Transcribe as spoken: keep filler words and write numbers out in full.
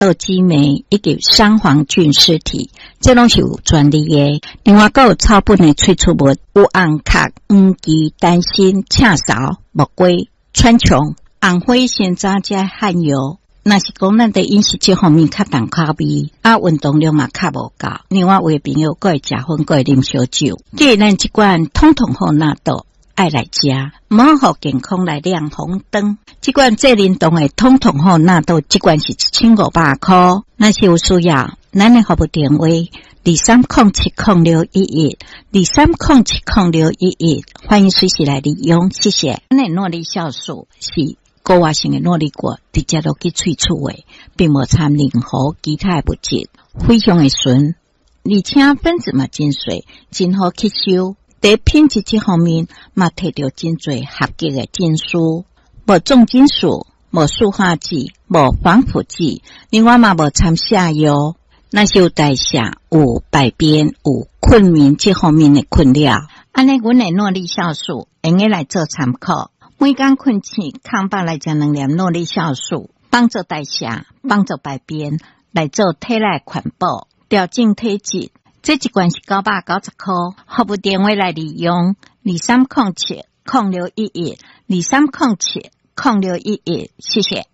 豆激酶以及三黄菌尸体，这拢是有专利的。另外，还有草本的萃取物，有红壳、黄芪、丹心、赤芍、木瓜、川穹、红花、鲜榨加汗油。若是讲咱在饮食这方面较重口味，啊，运动量嘛较无够。另外，有的朋友还会食薰，还会啉烧酒。既然咱这款统统好纳豆爱来食，唔好互健康来亮红灯。这款这联动的统统好纳豆，这款是一千五百块。若是有需要，咱的服务电话二三零七零六一一二三零七零六一一，欢迎随时来利用，谢谢。咱的诺丽酵素是高活性的诺丽果直接落去萃取的，并无掺任何其他的物质，非常的纯，而且分子嘛真细，真好吸收。在品质这方面，嘛摕到真侪合格的证书，无重金属，无塑化剂，无防腐剂，另外嘛无掺下药。那是有代谢、有排便、有困眠这方面的困扰。安尼，阮的诺丽酵素用个来做参考。每天困醒，空腹来食两粒诺丽酵素，帮助代谢，帮助排便，来做体内环保，调整体质。这一罐是九百九十块，服务电话来利用二三零七零六一一二三零七零六一一，谢谢。